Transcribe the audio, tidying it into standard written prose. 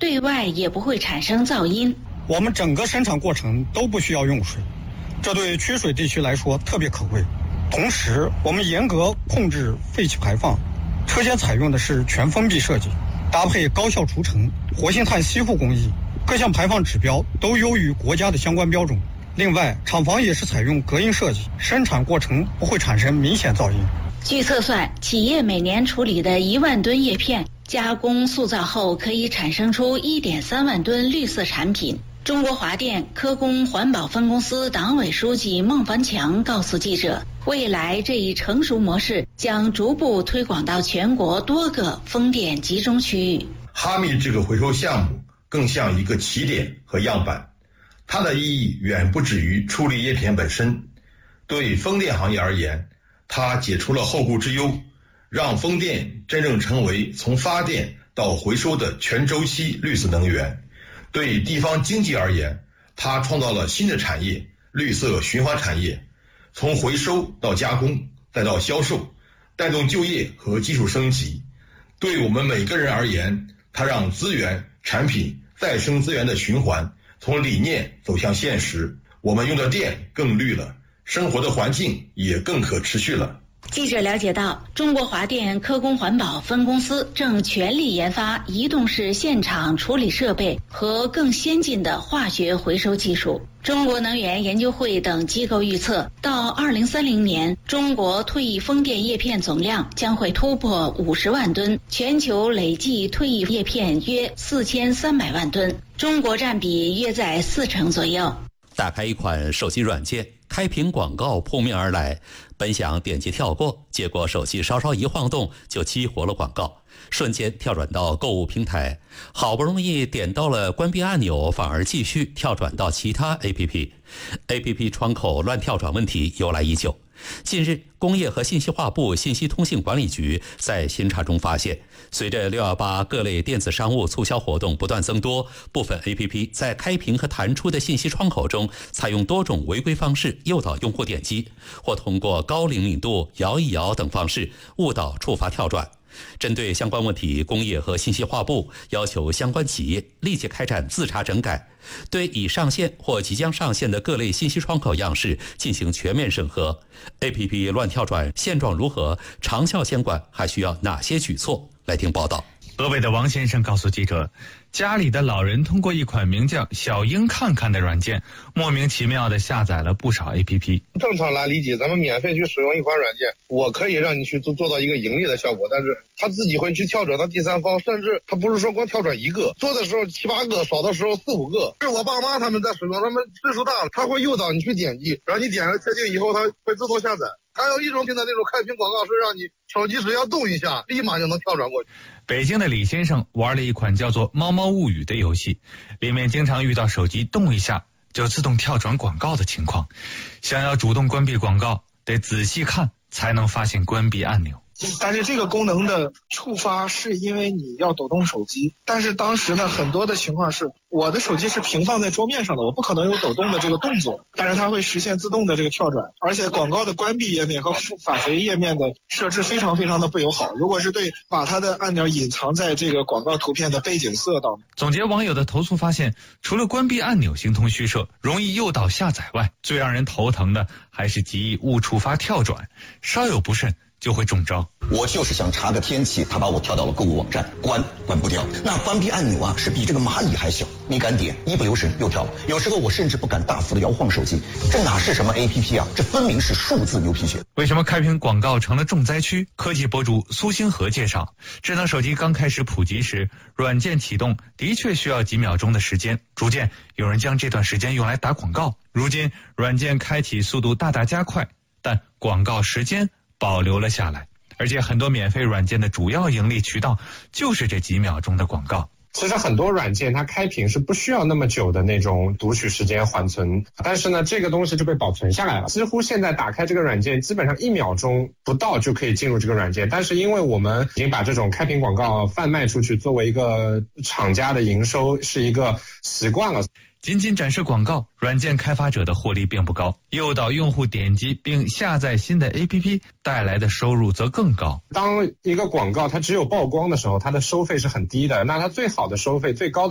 对外也不会产生噪音。 我们整个生产过程都不需要用水，这对缺水地区来说特别可贵。同时，我们严格控制废气排放，车间采用的是全封闭设计，搭配高效除尘、活性炭吸附工艺，各项排放指标都优于国家的相关标准。另外，厂房也是采用隔音设计，生产过程不会产生明显噪音。 据测算，企业每年处理的1万吨叶片，加工塑造后可以产生出1.3万吨绿色产品。中国华电科工环保分公司党委书记孟凡强告诉记者，未来这一成熟模式将逐步推广到全国多个风电集中区域。 哈密这个回收项目更像一个起点和样板，它的意义远不止于处理叶片本身。对风电行业而言，它解除了后顾之忧，让风电真正成为从发电到回收的全周期绿色能源。对地方经济而言，它创造了新的产业，绿色循环产业，从回收到加工再到销售，带动就业和技术升级。对我们每个人而言，它让资源、产品、再生资源的循环从理念走向现实，我们用的电更绿了，生活的环境也更可持续了。 记者了解到，中国华电科工环保分公司正全力研发移动式现场处理设备和更先进的化学回收技术。中国能源研究会等机构预测，到2030年，中国退役风电叶片总量将会突破50万吨，全球累计退役叶片约4300万吨，中国占比约在40%左右。 打开一款手机软件，开屏广告扑面而来，本想点击跳过，结果手机稍稍一晃动就激活了广告，瞬间跳转到购物平台，好不容易点到了关闭按钮，反而继续跳转到其他 APP 窗口乱跳转问题由来已久。近日，工业和信息化部信息通信管理局在新查中发现，随着618各类电子商务促销活动不断增多，部分 APP 在开屏和弹出的信息窗口中采用多种违规方式诱导用户点击，或通过高灵敏度、摇一摇等方式误导触发跳转。针对相关问题，工业和信息化部要求相关企业立即开展自查整改，对已上线或即将上线的各类信息窗口样式进行全面审核。APP 乱跳转现状如何？长效监管还需要哪些举措？来听报道。 河北的王先生告诉记者，家里的老人通过一款名叫小鹰看看的软件，莫名其妙地下载了不少 APP。 正常来理解，咱们免费去使用一款软件，我可以让你去做到一个盈利的效果，但是他自己会去跳转到第三方，甚至他不是说光跳转一个，做的时候7、8个，少的时候4、5个。是我爸妈他们在使用，他们岁数大了，他会诱导你去点击，然后你点了确定以后，他会自动下载。还有一种的那种开屏广告是让你手机只要动一下，立马就能跳转过去。 北京的李先生玩了一款叫做《猫猫物语》的游戏，里面经常遇到手机动一下就自动跳转广告的情况。想要主动关闭广告，得仔细看才能发现关闭按钮。 但是这个功能的触发是因为你要抖动手机，但是当时呢，很多的情况是我的手机是平放在桌面上的，我不可能有抖动的这个动作，但是它会实现自动的这个跳转，而且广告的关闭页面和返回页面的设置非常非常的不友好。如果是对把它的按钮隐藏在这个广告图片的背景色当中。 总结网友的投诉发现，除了关闭按钮形同虚设，容易诱导下载外，最让人头疼的还是极易误触发跳转，稍有不慎就会中招。 我就是想查个天气，他把我跳到了购物网站，关不掉。那关闭按钮啊，是比这个蚂蚁还小，你敢点，一不留神又跳了。有时候我甚至不敢大幅的摇晃手机，这哪是什么 APP 啊，这分明是数字牛皮癣。 为什么开屏广告成了重灾区？科技博主苏星河介绍，智能手机刚开始普及时，软件启动的确需要几秒钟的时间，逐渐有人将这段时间用来打广告。如今软件开启速度大大加快，但广告时间保留了下来，而且很多免费软件的主要盈利渠道就是这几秒钟的广告。 其实很多软件它开屏是不需要那么久的那种读取时间缓存，但是呢这个东西就被保存下来了，几乎现在打开这个软件基本上1秒钟不到就可以进入这个软件。但是因为我们已经把这种开屏广告贩卖出去，作为一个厂家的营收是一个习惯了。 仅仅展示广告，软件开发者的获利并不高，诱导用户点击并下载新的 APP 带来的收入则更高。 当一个广告它只有曝光的时候，它的收费是很低的，那它最好的收费最高的